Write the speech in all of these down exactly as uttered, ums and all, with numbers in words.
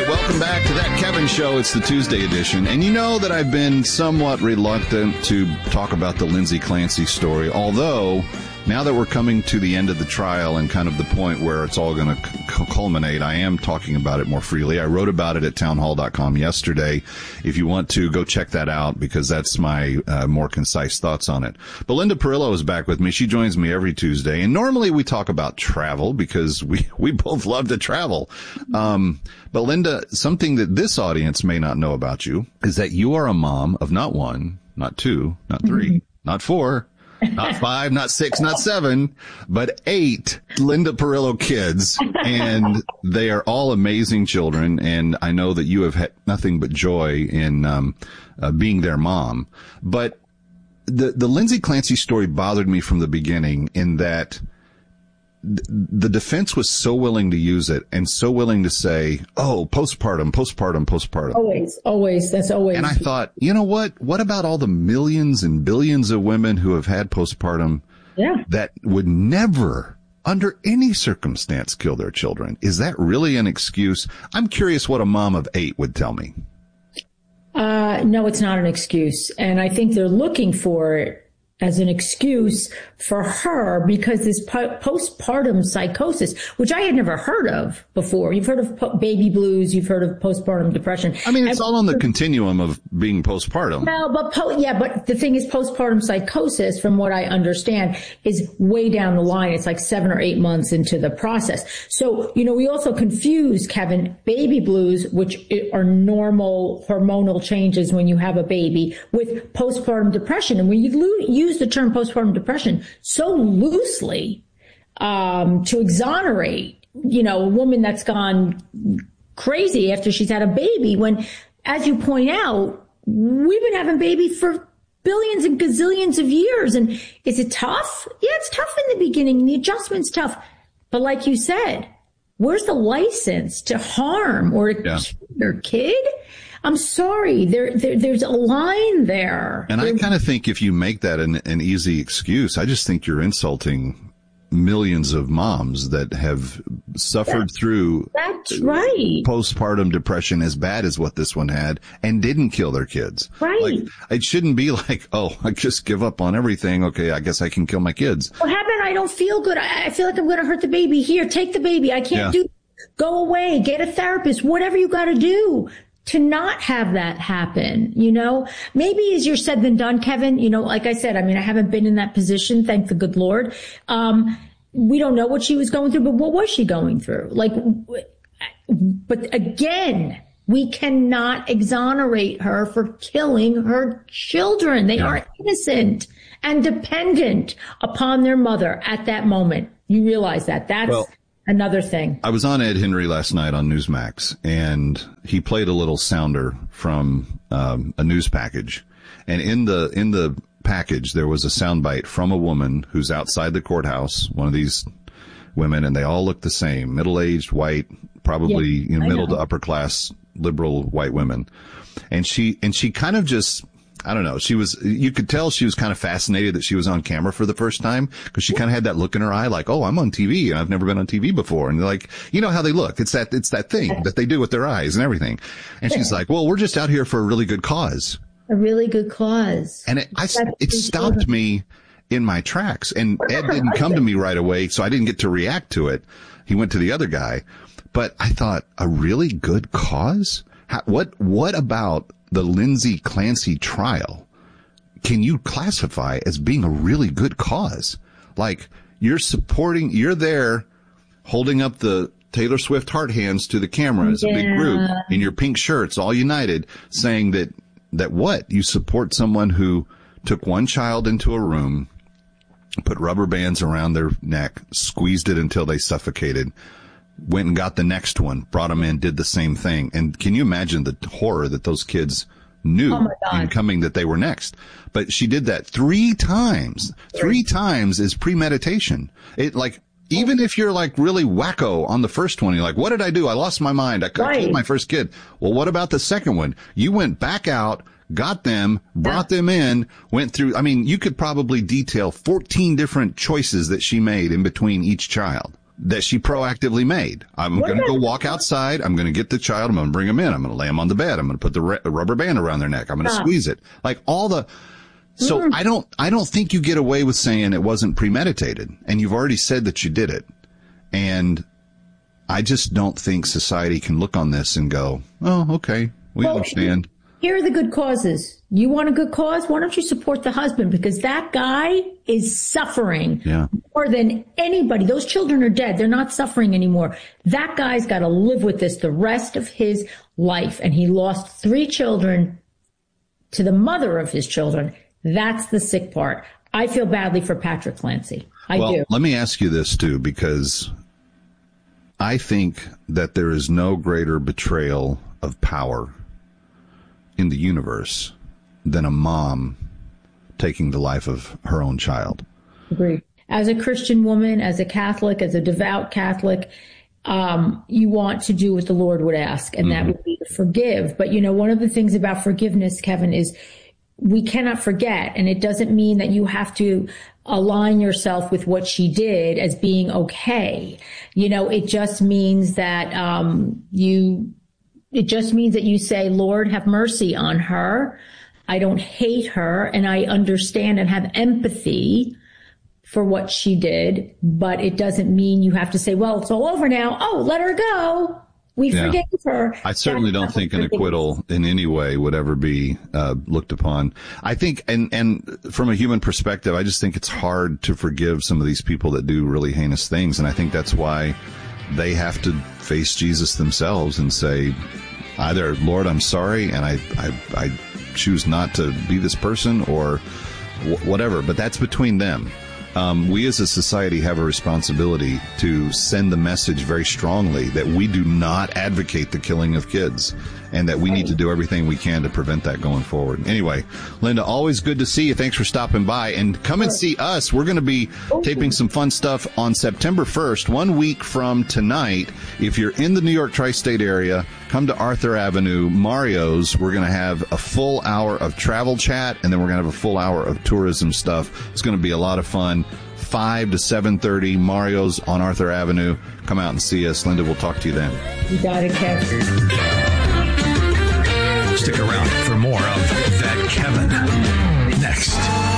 right, welcome back to That Kevin Show. It's the Tuesday edition. And you know that I've been somewhat reluctant to talk about the Lindsay Clancy story, although now that we're coming to the end of the trial and kind of the point where it's all going to c- culminate, I am talking about it more freely. I wrote about it at townhall dot com yesterday. If you want to, go check that out because that's my uh, more concise thoughts on it. Belinda Perillo is back with me. She joins me every Tuesday. And normally we talk about travel because we, we both love to travel. Um, but Linda, something that this audience may not know about you is that you are a mom of not one, not two, not three, not four, not five, not six, not seven, but eight Linda Perillo kids. And they are all amazing children. And I know that you have had nothing but joy in um, uh, being their mom. But the, the Lindsay Clancy story bothered me from the beginning in that the defense was so willing to use it and so willing to say, oh, postpartum, postpartum, postpartum. Always, always. That's always. And I thought, you know what? What about all the millions and billions of women who have had postpartum yeah. that would never, under any circumstance, kill their children? Is that really an excuse? I'm curious what a mom of eight would tell me. Uh, no, it's not an excuse. And I think they're looking for it as an excuse for her because this po- postpartum psychosis, which I had never heard of before. You've heard of po- baby blues. You've heard of postpartum depression. I mean, it's and, all on the continuum of being postpartum. No, but po- yeah, but the thing is postpartum psychosis, from what I understand, is way down the line. It's like seven or eight months into the process. So, you know, we also confuse, Kevin, baby blues, which are normal hormonal changes when you have a baby, with postpartum depression. And when you lo- use the term postpartum depression so loosely um, to exonerate, you know, a woman that's gone crazy after she's had a baby, when, as you point out, we've been having babies for billions and gazillions of years. And is it tough? Yeah, it's tough in the beginning. The adjustment's tough. But like you said, where's the license to harm or to yeah. kill your kid? I'm sorry, there, there there's a line there. And there, I kind of think if you make that an, an easy excuse, I just think you're insulting millions of moms that have suffered that's, through that's right. postpartum depression as bad as what this one had and didn't kill their kids. Right. Like, it shouldn't be like, oh, I just give up on everything. Okay, I guess I can kill my kids. What happened? I don't feel good. I, I feel like I'm going to hurt the baby. Here, take the baby. I can't yeah. do. Go away. Get a therapist. Whatever you got to do to not have that happen, you know, maybe easier said than done, Kevin. You know, like I said, I mean, I haven't been in that position. Thank the good Lord. Um, we don't know what she was going through, but what was she going through? Like, but again, we cannot exonerate her for killing her children. They yeah. are innocent and dependent upon their mother at that moment. You realize that. That's well, another thing. I was on Ed Henry last night on Newsmax, and he played a little sounder from um, a news package. And in the in the package, there was a soundbite from a woman who's outside the courthouse, one of these women, and they all look the same, middle-aged, white, probably yeah, you know, middle know. to upper class, liberal white women. And she and she kind of just, I don't know, she was, you could tell she was kind of fascinated that she was on camera for the first time because she kind of had that look in her eye like, oh, I'm on T V and I've never been on T V before. And like, you know how they look. It's that, it's that thing that they do with their eyes and everything. And she's like, well, we're just out here for a really good cause. A really good cause. And it, I, it stopped me in my tracks. And Ed didn't come to me right away, so I didn't get to react to it. He went to the other guy. But I thought, a really good cause? How, what, what about the Lindsay Clancy trial can you classify as being a really good cause? Like, you're supporting, you're there holding up the Taylor Swift heart hands to the camera as yeah. a big group in your pink shirts, all united, saying that, that what? You support someone who took one child into a room, put rubber bands around their neck, squeezed it until they suffocated, went and got the next one, brought them in, did the same thing. And can you imagine the horror that those kids knew oh in coming that they were next? But she did that three times. Three times is premeditation. It like, even if you're like really wacko on the first one, you're like, what did I do? I lost my mind. I right. killed my first kid. Well, what about the second one? You went back out, got them, brought yeah. them in, went through. I mean, you could probably detail fourteen different choices that she made in between each child. that she proactively made. I'm going to go walk outside. I'm going to get the child. I'm going to bring him in. I'm going to lay him on the bed. I'm going to put the re- rubber band around their neck. I'm going to uh. squeeze it. Like all the, so mm. I don't, I don't think you get away with saying it wasn't premeditated, and you've already said that you did it. And I just don't think society can look on this and go, oh, okay, we well, understand. Here are the good causes. You want a good cause? Why don't you support the husband? Because that guy is suffering yeah. more than anybody. Those children are dead. They're not suffering anymore. That guy's got to live with this the rest of his life. And he lost three children to the mother of his children. That's the sick part. I feel badly for Patrick Clancy. I well, do. Let me ask you this, too, because I think that there is no greater betrayal of power in the universe than a mom taking the life of her own child. Agreed. As a Christian woman, as a Catholic, as a devout Catholic, um, you want to do what the Lord would ask, and mm-hmm. that would be to forgive. But, you know, one of the things about forgiveness, Kevin, is we cannot forget, and it doesn't mean that you have to align yourself with what she did as being okay. You know, it just means that um, you It just means that you say, Lord, have mercy on her. I don't hate her, and I understand and have empathy for what she did, but it doesn't mean you have to say, well, it's all over now. Oh, let her go. We yeah. forgave her. I certainly That's don't think an acquittal in any way would ever be uh, looked upon. I think, and, and from a human perspective, I just think it's hard to forgive some of these people that do really heinous things, and I think that's why they have to face Jesus themselves and say, either, Lord, I'm sorry, and I, I, I choose not to be this person, or wh- whatever. But that's between them. Um, we as a society have a responsibility to send the message very strongly that we do not advocate the killing of kids, and that we need to do everything we can to prevent that going forward. Anyway, Linda, always good to see you. Thanks for stopping by. And come and see us. We're going to be taping some fun stuff on September first, one week from tonight. If you're in the New York tri-state area, come to Arthur Avenue, Mario's. We're going to have a full hour of travel chat, and then we're going to have a full hour of tourism stuff. It's going to be a lot of fun. five to seven thirty, Mario's on Arthur Avenue. Come out and see us. Linda, we'll talk to you then. You got it, Kevin. Stick around for more of That Kevin next.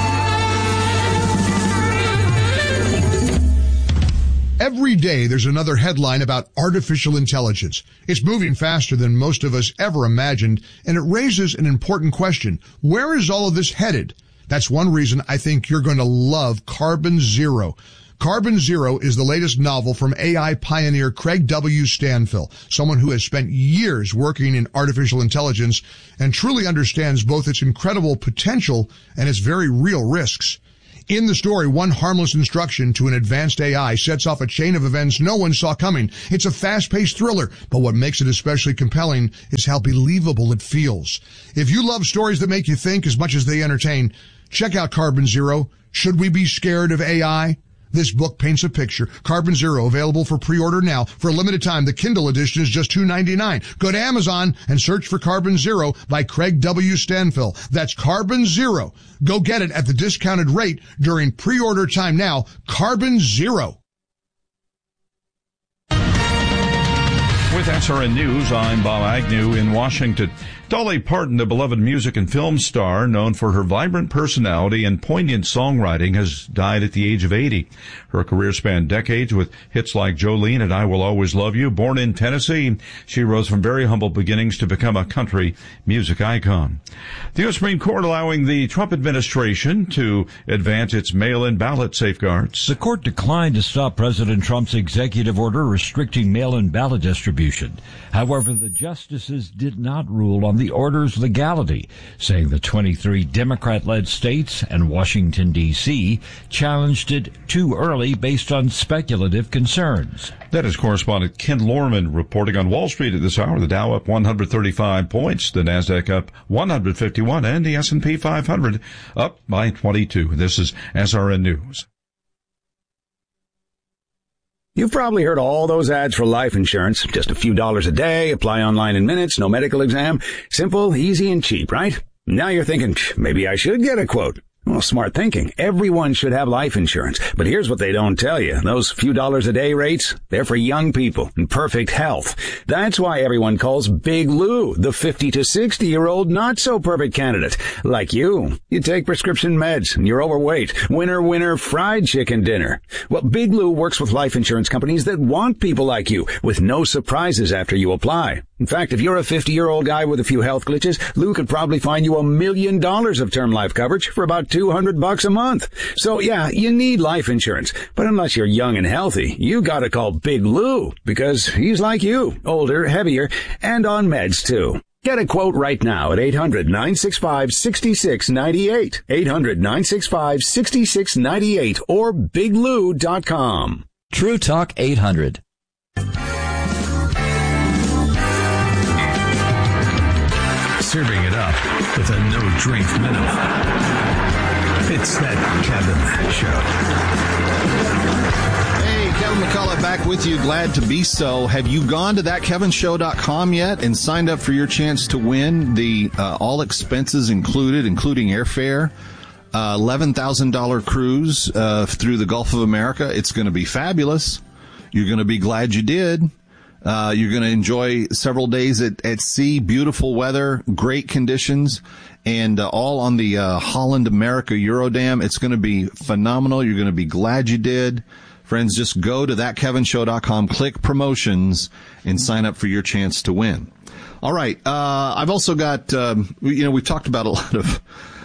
Every day there's another headline about artificial intelligence. It's moving faster than most of us ever imagined, and it raises an important question. Where is all of this headed? That's one reason I think you're going to love Carbon Zero. Carbon Zero is the latest novel from A I pioneer Craig W. Stanfill, someone who has spent years working in artificial intelligence and truly understands both its incredible potential and its very real risks. In the story, one harmless instruction to an advanced A I sets off a chain of events no one saw coming. It's a fast-paced thriller, but what makes it especially compelling is how believable it feels. If you love stories that make you think as much as they entertain, check out Carbon Zero. Should we be scared of A I? This book paints a picture. Carbon Zero, available for pre-order now. For a limited time, the Kindle edition is just two ninety-nine. Go to Amazon and search for Carbon Zero by Craig W. Stanfill. That's Carbon Zero. Go get it at the discounted rate during pre-order time now. Carbon Zero. With S R N News, I'm Bob Agnew in Washington. Dolly Parton, the beloved music and film star, known for her vibrant personality and poignant songwriting, has died at the age of eighty. Her career spanned decades with hits like Jolene and I Will Always Love You. Born in Tennessee, she rose from very humble beginnings to become a country music icon. The U S Supreme Court allowing the Trump administration to advance its mail-in ballot safeguards. The court declined to stop President Trump's executive order restricting mail-in ballot distribution. However, the justices did not rule on the order's legality, saying the twenty-three Democrat-led states and Washington, D C challenged it too early based on speculative concerns. That is correspondent Ken Lorman reporting on Wall Street at this hour. The Dow up one hundred thirty-five points, the Nasdaq up one hundred fifty-one, and the S and P five hundred up by twenty-two. This is S R N News. You've probably heard all those ads for life insurance. Just a few dollars a day, apply online in minutes, no medical exam. Simple, easy, and cheap, right? Now you're thinking, maybe I should get a quote. Well, smart thinking. Everyone should have life insurance. But here's what they don't tell you. Those few dollars a day rates, they're for young people in perfect health. That's why everyone calls Big Lou the fifty to sixty year old not so perfect candidate. Like you. You take prescription meds and you're overweight. Winner, winner, fried chicken dinner. Well, Big Lou works with life insurance companies that want people like you with no surprises after you apply. In fact, if you're a fifty year old guy with a few health glitches, Lou could probably find you a million dollars of term life coverage for about two hundred bucks a month. So yeah, you need life insurance. But unless you're young and healthy, you gotta call Big Lou because he's like you, older, heavier, and on meds too. Get a quote right now at eight hundred, nine six five, six six nine eight, eight hundred, nine six five, six six nine eight, or big lou dot com. True Talk eight hundred. Serving it up with a no-drink minimum. It's That Kevin Show. Hey, Kevin McCullough back with you. Glad to be so. Have you gone to that kevin show dot com yet and signed up for your chance to win the uh, all expenses included, including airfare, uh, eleven thousand dollars cruise uh, through the Gulf of America? It's going to be fabulous. You're going to be glad you did. Uh, you're going to enjoy several days at, at sea, beautiful weather, great conditions, and uh, all on the uh, Holland America Eurodam. It's going to be phenomenal. You're going to be glad you did. Friends, just go to that kevin show dot com, click promotions, and sign up for your chance to win. All right. Uh, I've also got, um, you know, we've talked about a lot of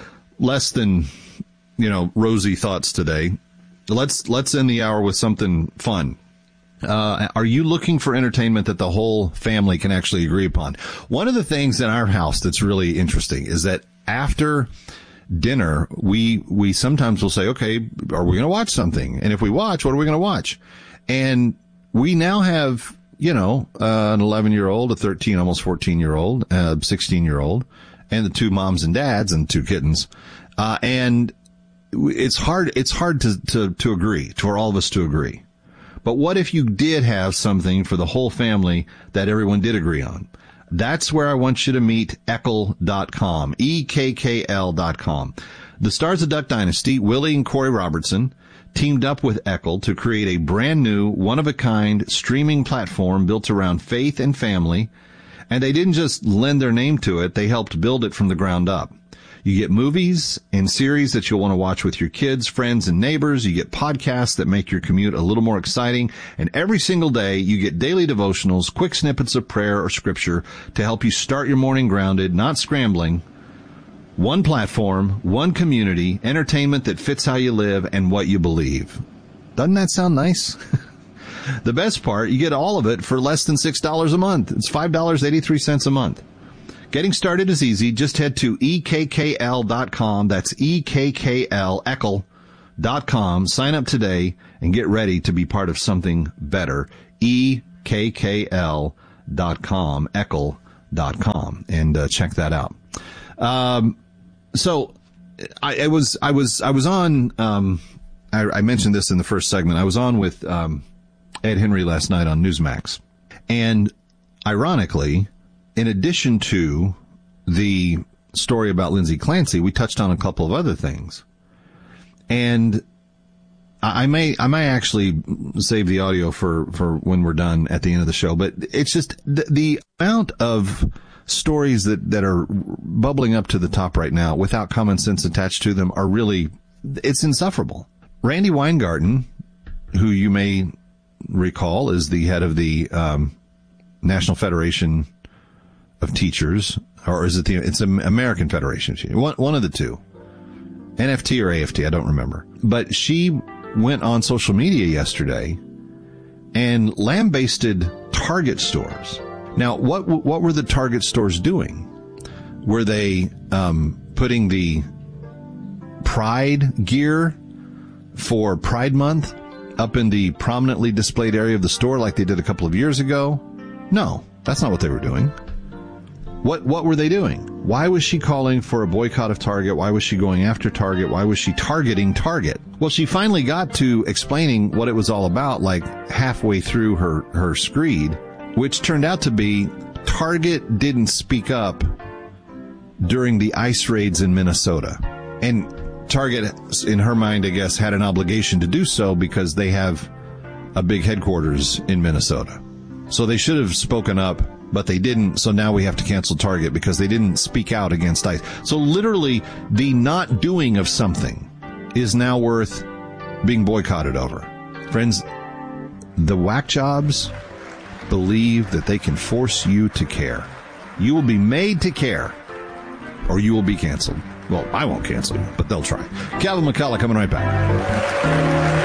less than, you know, rosy thoughts today. Let's, let's end the hour with something fun. Uh, are you looking for entertainment that the whole family can actually agree upon? One of the things in our house that's really interesting is that after dinner, we, we sometimes will say, okay, are we going to watch something? And if we watch, what are we going to watch? And we now have, you know, uh, an eleven year old, a thirteen, almost fourteen year old, a sixteen year old, and the two moms and dads and two kittens. Uh, and it's hard, it's hard to, to, to agree, for all of us to agree. But what if you did have something for the whole family that everyone did agree on? That's where I want you to meet Eckl dot com, E K K L dot com. The stars of Duck Dynasty, Willie and Corey Robertson, teamed up with Eckl to create a brand new, one-of-a-kind streaming platform built around faith and family. And they didn't just lend their name to it, they helped build it from the ground up. You get movies and series that you'll want to watch with your kids, friends, and neighbors. You get podcasts that make your commute a little more exciting. And every single day, you get daily devotionals, quick snippets of prayer or scripture to help you start your morning grounded, not scrambling. One platform, one community, entertainment that fits how you live and what you believe. Doesn't that sound nice? The best part, you get all of it for less than six dollars a month. It's five dollars and eighty-three cents a month. Getting started is easy. Just head to E K K L dot com. That's E K K L, Eckl dot com. Sign up today and get ready to be part of something better. E K K L dot com, Eckl dot com. And uh, check that out. Um, so I, I was, I was, I was on, um, I, I mentioned this in the first segment. I was on with um, Ed Henry last night on Newsmax. And ironically, in addition to the story about Lindsay Clancy, we touched on a couple of other things. And I may, I may actually save the audio for, for when we're done at the end of the show, but it's just the, the amount of stories that, that are bubbling up to the top right now without common sense attached to them are really, it's insufferable. Randi Weingarten, who you may recall is the head of the, um, National Federation of Teachers, or is it the, it's an American Federation of Teachers, one, one of the two, N F T or A F T, I don't remember. But she went on social media yesterday and lambasted Target stores. Now, what, what were the Target stores doing? Were they, um, putting the Pride gear for Pride Month up in the prominently displayed area of the store like they did a couple of years ago? No, that's not what they were doing. What what were they doing? Why was she calling for a boycott of Target? Why was she going after Target? Why was she targeting Target? Well, she finally got to explaining what it was all about, like halfway through her, her screed, which turned out to be Target didn't speak up during the ICE raids in Minnesota. And Target, in her mind, I guess, had an obligation to do so because they have a big headquarters in Minnesota. So they should have spoken up, but they didn't. So now we have to cancel Target because they didn't speak out against ICE. So literally, the not doing of something is now worth being boycotted over. Friends, the whack jobs believe that they can force you to care. You will be made to care, or you will be canceled. Well, I won't cancel you, but they'll try. Calvin McCullough coming right back.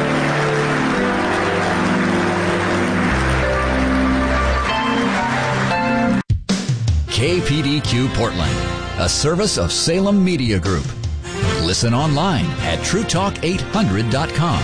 K P D Q Portland, a service of Salem Media Group. Listen online at true talk eight hundred dot com.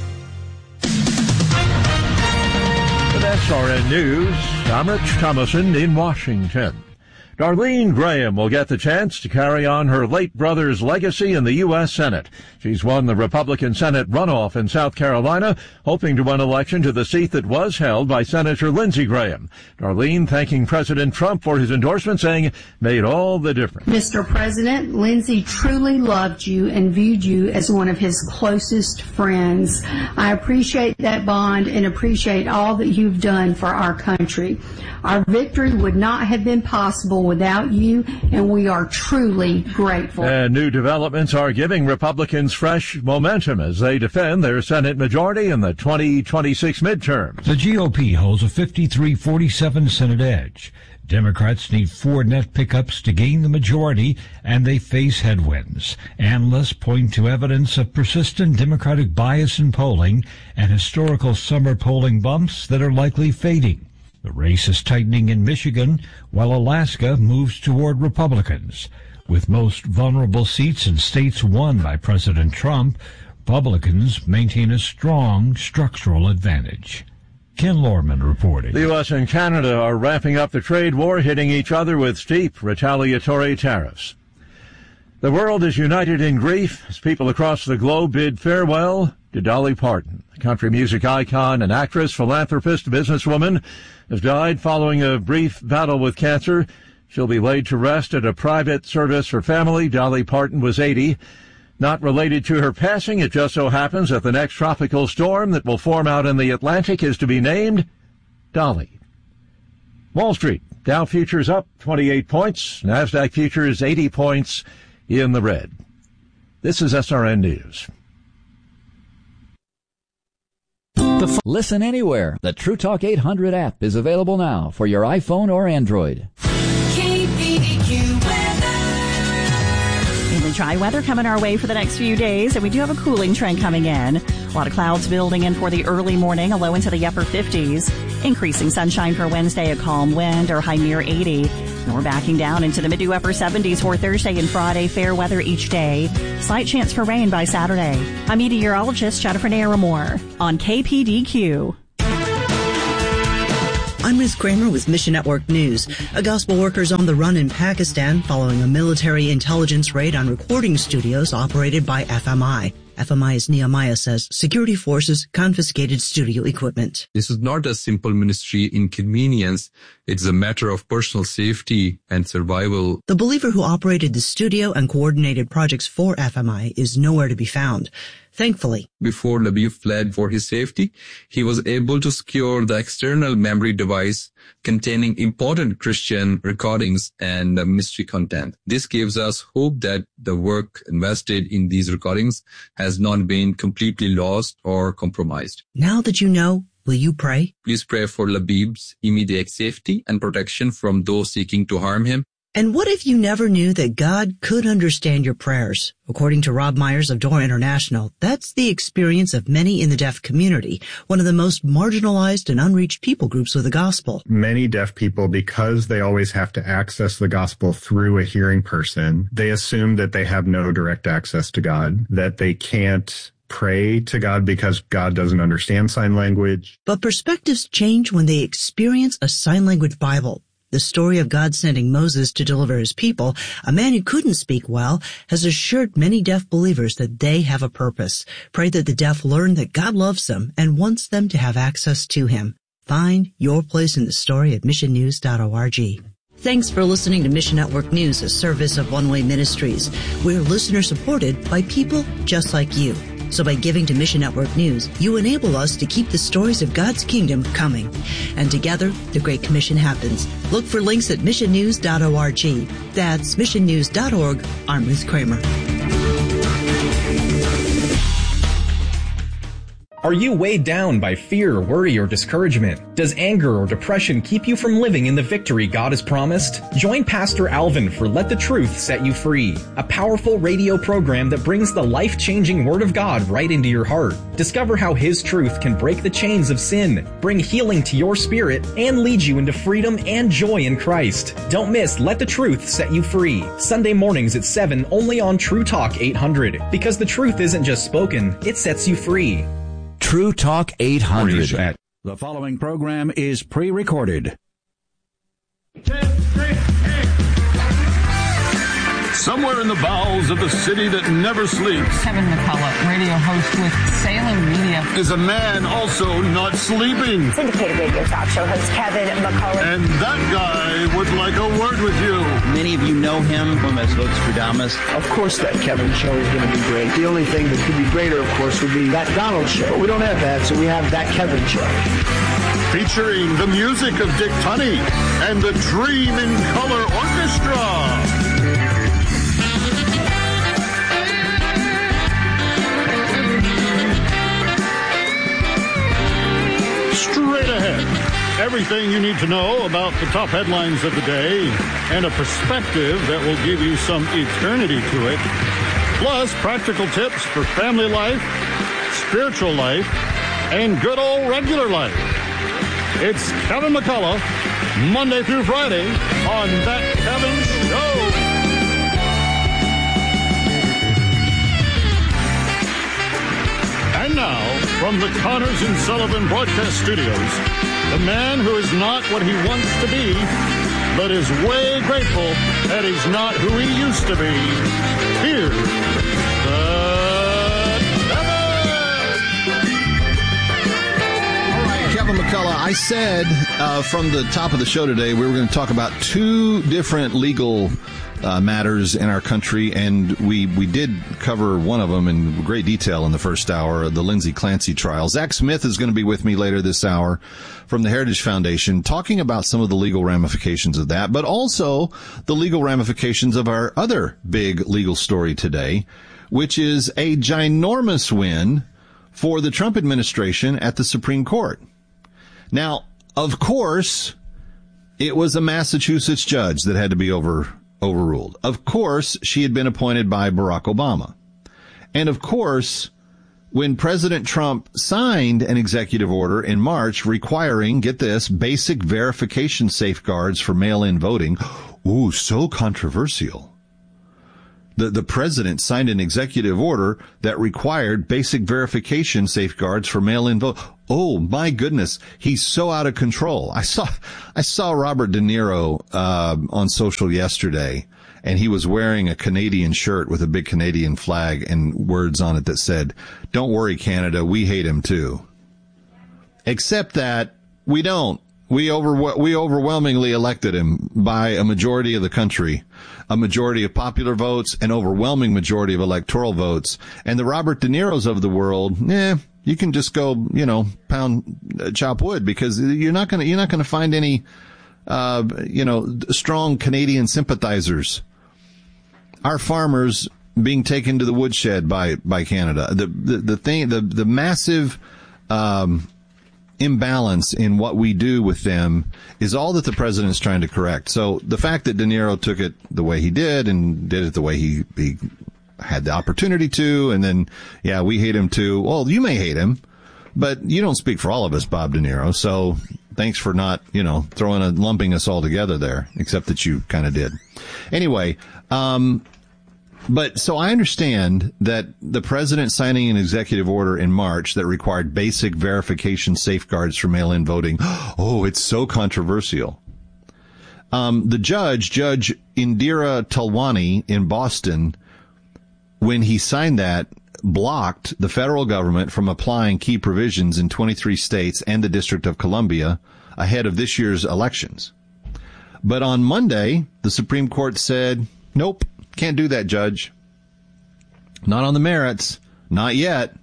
With S R N News, I'm Rich Thomason in Washington. Darlene Graham will get the chance to carry on her late brother's legacy in the U S Senate. She's won the Republican Senate runoff in South Carolina, hoping to win election to the seat that was held by Senator Lindsey Graham. Darlene thanking President Trump for his endorsement, saying it made all the difference. Mister President, Lindsey truly loved you and viewed you as one of his closest friends. I appreciate that bond and appreciate all that you've done for our country. Our victory would not have been possible without you, and we are truly grateful. And new developments are giving Republicans fresh momentum as they defend their Senate majority in the twenty twenty-six midterms. The G O P holds a fifty-three forty-seven Senate edge. Democrats need four net pickups to gain the majority, and they face headwinds. Analysts point to evidence of persistent Democratic bias in polling and historical summer polling bumps that are likely fading. The race is tightening in Michigan, while Alaska moves toward Republicans. With most vulnerable seats in states won by President Trump, Republicans maintain a strong structural advantage. Ken Lorman reporting. The U S and Canada are ramping up the trade war, hitting each other with steep retaliatory tariffs. The world is united in grief as people across the globe bid farewell to Dolly Parton. The country music icon and actress, philanthropist, businesswoman has died following a brief battle with cancer. She'll be laid to rest at a private service for family. Dolly Parton was eighty. Not related to her passing, it just so happens that the next tropical storm that will form out in the Atlantic is to be named Dolly. Wall Street, Dow futures up twenty-eight points, NASDAQ futures eighty points in the red. This is S R N News. Listen anywhere. The True Talk eight hundred app is available now for your iPhone or Android. K P D Q weather. Mainly dry weather coming our way for the next few days, and we do have a cooling trend coming in. A lot of clouds building in for the early morning, a low into the upper fifties. Increasing sunshine for Wednesday, a calm wind or high near eighty. And we're backing down into the mid to upper seventies for Thursday and Friday. Fair weather each day. Slight chance for rain by Saturday. I'm meteorologist Jennifer Naramore on K P D Q. I'm Ruth Kramer with Mission Network News. A gospel worker's on the run in Pakistan following a military intelligence raid on recording studios operated by F M I. F M I's Nehemiah says security forces confiscated studio equipment. This is not a simple ministry inconvenience. It's a matter of personal safety and survival. The believer who operated the studio and coordinated projects for F M I is nowhere to be found. Thankfully, before Labib fled for his safety, he was able to secure the external memory device containing important Christian recordings and mystery content. This gives us hope that the work invested in these recordings has not been completely lost or compromised. Now that you know, will you pray? Please pray for Labib's immediate safety and protection from those seeking to harm him. And what if you never knew that God could understand your prayers? According to Rob Myers of Door International, that's the experience of many in the deaf community, one of the most marginalized and unreached people groups with the gospel. Many deaf people, because they always have to access the gospel through a hearing person, they assume that they have no direct access to God, that they can't pray to God because God doesn't understand sign language. But perspectives change when they experience a sign language Bible. The story of God sending Moses to deliver his people, a man who couldn't speak well, has assured many deaf believers that they have a purpose. Pray that the deaf learn that God loves them and wants them to have access to him. Find your place in the story at mission news dot org. Thanks for listening to Mission Network News, a service of One Way Ministries. We're listener supported by people just like you. So by giving to Mission Network News, you enable us to keep the stories of God's kingdom coming. And together, the Great Commission happens. Look for links at mission news dot org. That's mission news dot org. I'm Ruth Kramer. Are you weighed down by fear, worry, or discouragement? Does anger or depression keep you from living in the victory God has promised? Join Pastor Alvin for Let the Truth Set You Free, a powerful radio program that brings the life-changing Word of God right into your heart. Discover how His truth can break the chains of sin, bring healing to your spirit, and lead you into freedom and joy in Christ. Don't miss Let the Truth Set You Free, Sunday mornings at seven only on True Talk eight hundred. Because the truth isn't just spoken, it sets you free. True Talk eight hundred. The following program is pre-recorded. Somewhere in the bowels of the city that never sleeps, Kevin McCullough, radio host with Salem Media, is a man also not sleeping. Syndicated radio talk show host Kevin McCullough. And that guy would like a word with you. Many of you know him from as Nostradamus. Of course that Kevin show is going to be great. The only thing that could be greater, of course, would be that Donald show. But we don't have that, so we have that Kevin show. Featuring the music of Dick Tunney and the Dream in Color Orchestra. Straight ahead. Everything you need to know about the top headlines of the day and a perspective that will give you some eternity to it. Plus, practical tips for family life, spiritual life, and good old regular life. It's Kevin McCullough, Monday through Friday on That Kevin Show. And now, from the Connors and Sullivan Broadcast Studios, the man who is not what he wants to be, but is way grateful that he's not who he used to be. Here's the Kevin McCullough, I said uh, from the top of the show today we were going to talk about two different legal uh, matters in our country, and we, we did cover one of them in great detail in the first hour, the Lindsay Clancy trial. Zach Smith is going to be with me later this hour from the Heritage Foundation, talking about some of the legal ramifications of that, but also the legal ramifications of our other big legal story today, which is a ginormous win for the Trump administration at the Supreme Court. Now, of course, it was a Massachusetts judge that had to be over, overruled. Of course, she had been appointed by Barack Obama. And of course, when President Trump signed an executive order in March requiring, get this, basic verification safeguards for mail-in voting, ooh, so controversial. The, the president signed an executive order that required basic verification safeguards for mail-in vote. Oh, my goodness. He's so out of control. I saw, I saw Robert De Niro, uh, on social yesterday, and he was wearing a Canadian shirt with a big Canadian flag and words on it that said, "Don't worry, Canada, we hate him too." Except that we don't. We over, we overwhelmingly elected him by a majority of the country, a majority of popular votes, an overwhelming majority of electoral votes. And the Robert De Niros of the world, eh, you can just go, you know, pound, uh, chop wood, because you're not going to, you're not going to find any, uh, you know, strong Canadian sympathizers. Our farmers being taken to the woodshed by, by Canada. The, the, the thing, the, the massive, um, imbalance in what we do with them is all that the president's trying to correct. So the fact that De Niro took it the way he did and did it the way he, he had the opportunity to, and then, yeah, we hate him too. Well, you may hate him, but you don't speak for all of us, Bob De Niro. So thanks for not, you know, throwing a, lumping us all together there, except that you kind of did. Anyway, um, But so I understand that the president signing an executive order in March that required basic verification safeguards for mail-in voting. Oh, it's so controversial. Um, the judge, Judge Indira Talwani in Boston, when he signed that, blocked the federal government from applying key provisions in twenty-three states and the District of Columbia ahead of this year's elections. But on Monday, the Supreme Court said, nope, can't do that, Judge. Not on the merits, not yet.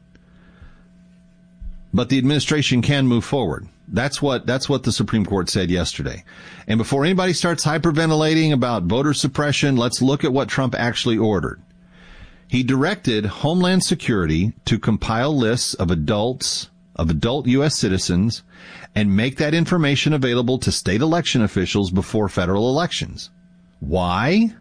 But the administration can move forward. That's what that's what the Supreme Court said yesterday. And before anybody starts hyperventilating about voter suppression, let's look at what Trump actually ordered. He directed Homeland Security to compile lists of adults, of adult U S citizens, and make that information available to state election officials before federal elections. Why?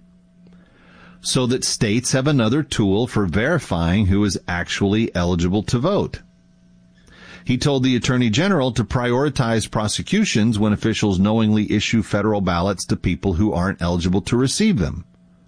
So that states have another tool for verifying who is actually eligible to vote. He told the Attorney General to prioritize prosecutions when officials knowingly issue federal ballots to people who aren't eligible to receive them.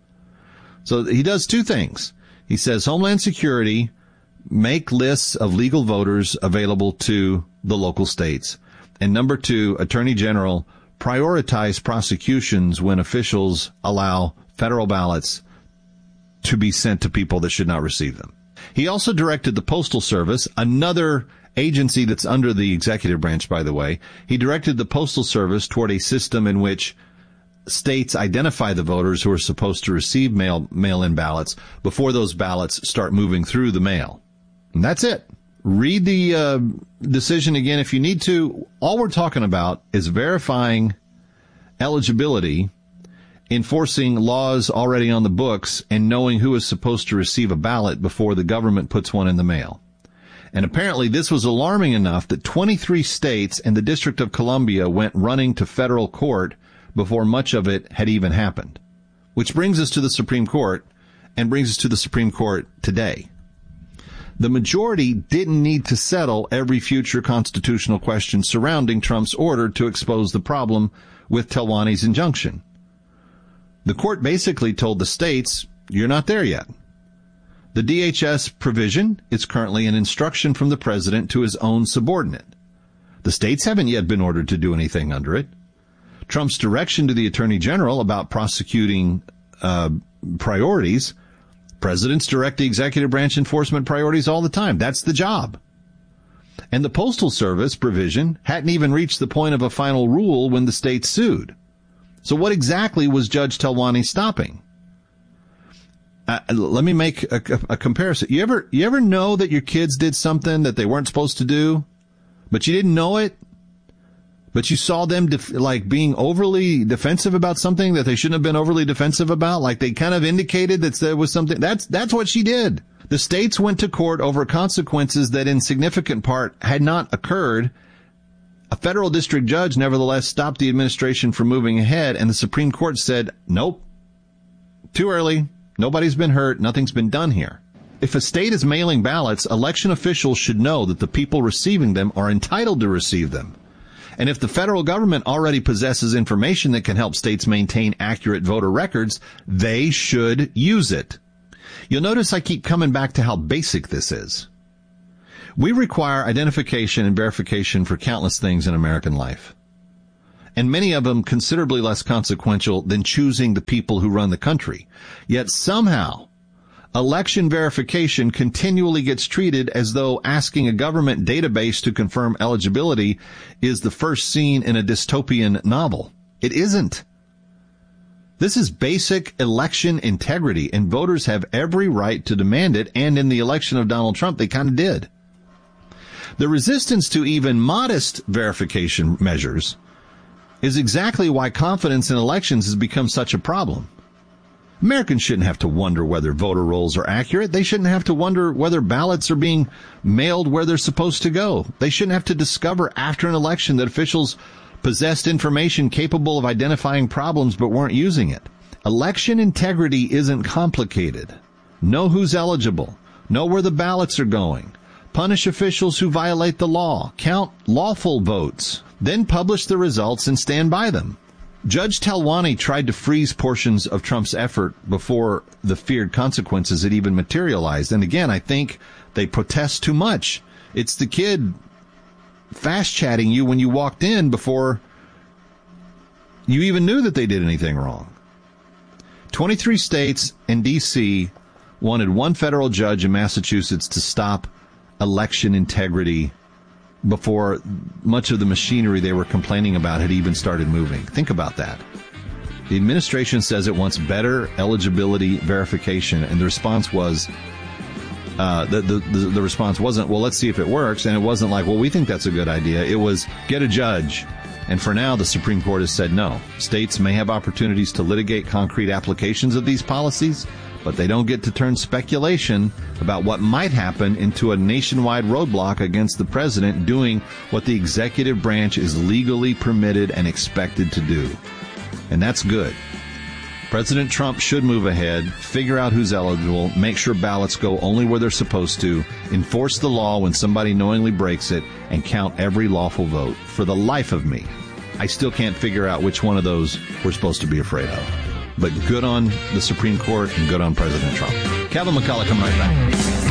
So he does two things. He says Homeland Security, make lists of legal voters available to the local states. And number two, Attorney General, prioritize prosecutions when officials allow federal ballots to be sent to people that should not receive them. He also directed the Postal Service, another agency that's under the executive branch, by the way. He directed the Postal Service toward a system in which states identify the voters who are supposed to receive mail, mail-in ballots before those ballots start moving through the mail. And that's it. Read the uh, decision again if you need to. All we're talking about is verifying eligibility, enforcing laws already on the books, and knowing who is supposed to receive a ballot before the government puts one in the mail. And apparently this was alarming enough that twenty-three states and the District of Columbia went running to federal court before much of it had even happened. Which brings us to the Supreme Court, and brings us to the Supreme Court today. The majority didn't need to settle every future constitutional question surrounding Trump's order to expose the problem with Talwani's injunction. The court basically told the states, you're not there yet. The D H S provision is currently an instruction from the president to his own subordinate. The states haven't yet been ordered to do anything under it. Trump's direction to the Attorney General about prosecuting uh, priorities, presidents direct the executive branch enforcement priorities all the time. That's the job. And the Postal Service provision hadn't even reached the point of a final rule when the states sued. So what exactly was Judge Talwani stopping? Uh, let me make a, a, a comparison. You ever, you ever know that your kids did something that they weren't supposed to do, but you didn't know it, but you saw them def- like being overly defensive about something that they shouldn't have been overly defensive about? Like they kind of indicated that there was something. That's, that's what she did. The states went to court over consequences that in significant part had not occurred. A federal district judge nevertheless stopped the administration from moving ahead, and the Supreme Court said, nope, too early. Nobody's been hurt. Nothing's been done here. If a state is mailing ballots, election officials should know that the people receiving them are entitled to receive them. And if the federal government already possesses information that can help states maintain accurate voter records, they should use it. You'll notice I keep coming back to how basic this is. We require identification and verification for countless things in American life, and many of them considerably less consequential than choosing the people who run the country. Yet somehow, election verification continually gets treated as though asking a government database to confirm eligibility is the first scene in a dystopian novel. It isn't. This is basic election integrity, and voters have every right to demand it, and in the election of Donald Trump, they kind of did. The resistance to even modest verification measures is exactly why confidence in elections has become such a problem. Americans shouldn't have to wonder whether voter rolls are accurate. They shouldn't have to wonder whether ballots are being mailed where they're supposed to go. They shouldn't have to discover after an election that officials possessed information capable of identifying problems but weren't using it. Election integrity isn't complicated. Know who's eligible. Know where the ballots are going. Punish officials who violate the law. Count lawful votes. Then publish the results and stand by them. Judge Talwani tried to freeze portions of Trump's effort before the feared consequences had even materialized. And again, I think they protest too much. It's the kid fast-chatting you when you walked in before you even knew that they did anything wrong. twenty-three states and D C wanted one federal judge in Massachusetts to stop election integrity before much of the machinery they were complaining about had even started moving. Think about that. The administration says it wants better eligibility verification, and the response was, uh, the, the, the, the response wasn't, well, let's see if it works, and it wasn't like, well, we think that's a good idea. It was, get a judge. And for now, the Supreme Court has said no. States may have opportunities to litigate concrete applications of these policies, but they don't get to turn speculation about what might happen into a nationwide roadblock against the president doing what the executive branch is legally permitted and expected to do. And that's good. President Trump should move ahead, figure out who's eligible, make sure ballots go only where they're supposed to, enforce the law when somebody knowingly breaks it, and count every lawful vote. For the life of me, I still can't figure out which one of those we're supposed to be afraid of. But good on the Supreme Court and good on President Trump. Kevin McCullough coming right back.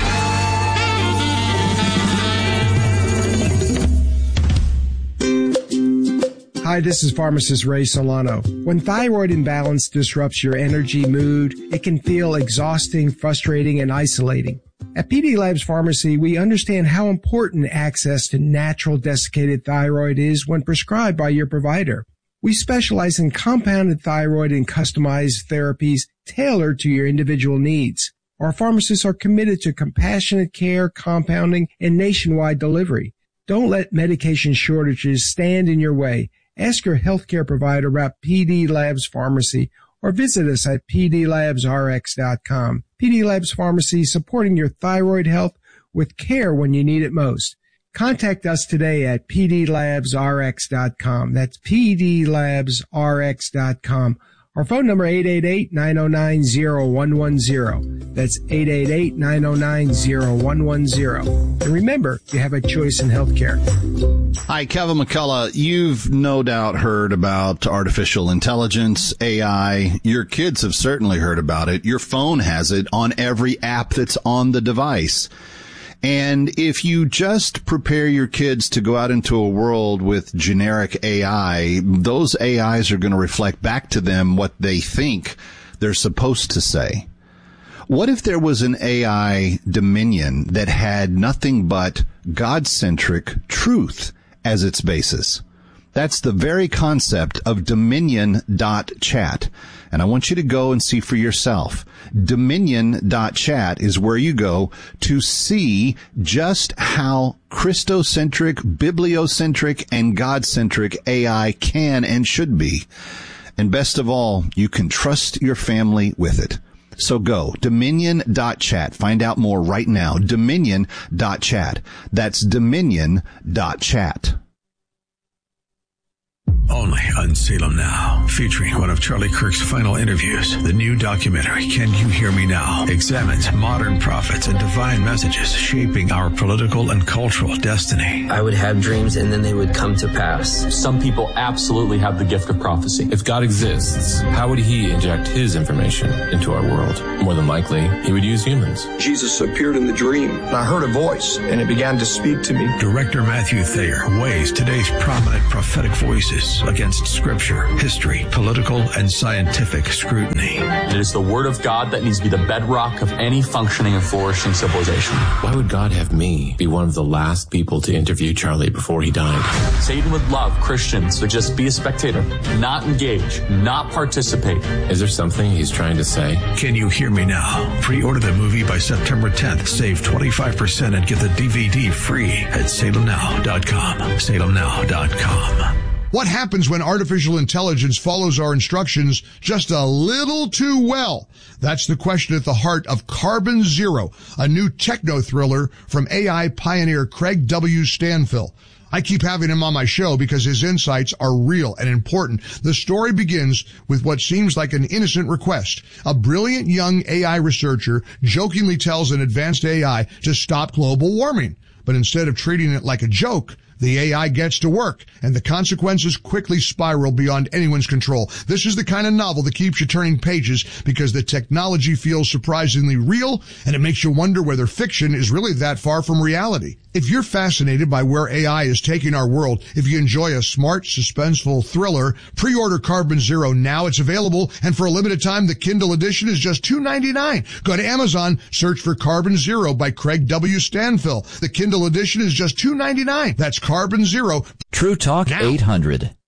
Hi, this is pharmacist Ray Solano. When thyroid imbalance disrupts your energy, mood, it can feel exhausting, frustrating, and isolating. At P D Labs Pharmacy, we understand how important access to natural desiccated thyroid is when prescribed by your provider. We specialize in compounded thyroid and customized therapies tailored to your individual needs. Our pharmacists are committed to compassionate care, compounding, and nationwide delivery. Don't let medication shortages stand in your way. Ask your healthcare provider about P D Labs Pharmacy or visit us at p d labs r x dot com. P D Labs Pharmacy, supporting your thyroid health with care when you need it most. Contact us today at p d labs r x dot com. That's p d labs r x dot com. Our phone number eight eight eight, nine oh nine, oh one one oh. That's eight eight eight, nine oh nine, oh one one oh. And remember, you have a choice in healthcare. Hi, Kevin McCullough. You've no doubt heard about artificial intelligence, A I. Your kids have certainly heard about it. Your phone has it on every app that's on the device. And if you just prepare your kids to go out into a world with generic A I, those A Is are going to reflect back to them what they think they're supposed to say. What if there was an A I dominion that had nothing but God-centric truth as its basis? That's the very concept of Dominion dot chat. And I want you to go and see for yourself. Dominion dot chat is where you go to see just how Christocentric, bibliocentric, and God-centric A I can and should be. And best of all, you can trust your family with it. So go, Dominion dot chat. Find out more right now. Dominion dot chat. That's Dominion dot chat. Only on Salem Now, featuring one of Charlie Kirk's final interviews. The new documentary, Can You Hear Me Now?, examines modern prophets and divine messages shaping our political and cultural destiny. I would have dreams and then they would come to pass. Some people absolutely have the gift of prophecy. If God exists, how would he inject his information into our world? More than likely, he would use humans. Jesus appeared in the dream, and I heard a voice, and it began to speak to me. Director Matthew Thayer weighs today's prominent prophetic voices against scripture, history, political, and scientific scrutiny. It is the word of God that needs to be the bedrock of any functioning and flourishing civilization. Why would God have me be one of the last people to interview Charlie before he died? Satan would love Christians to just be a spectator, not engage, not participate. Is there something he's trying to say? Can You Hear Me Now? Pre-order the movie by September tenth. Save twenty-five percent and get the D V D free at salem now dot com. salem now dot com. What happens when artificial intelligence follows our instructions just a little too well? That's the question at the heart of Carbon Zero, a new techno thriller from A I pioneer Craig W. Stanfill. I keep having him on my show because his insights are real and important. The story begins with what seems like an innocent request. A brilliant young A I researcher jokingly tells an advanced A I to stop global warming. But instead of treating it like a joke, the A I gets to work, and the consequences quickly spiral beyond anyone's control. This is the kind of novel that keeps you turning pages because the technology feels surprisingly real, and it makes you wonder whether fiction is really that far from reality. If you're fascinated by where A I is taking our world, if you enjoy a smart, suspenseful thriller, pre-order Carbon Zero now. It's available, and for a limited time, the Kindle edition is just two ninety-nine. Go to Amazon, search for Carbon Zero by Craig W. Stanfill. The Kindle edition is just two ninety-nine. That's Carbon Zero. True Talk now. eight hundred.